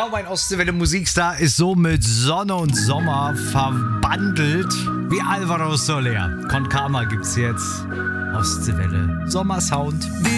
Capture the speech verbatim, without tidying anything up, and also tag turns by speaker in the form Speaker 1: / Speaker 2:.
Speaker 1: Kaum ein Ostseewelle Musikstar ist so mit Sonne und Sommer verbandelt wie Alvaro Soler. Con Calma gibt's jetzt. Ostseewelle Sommersound.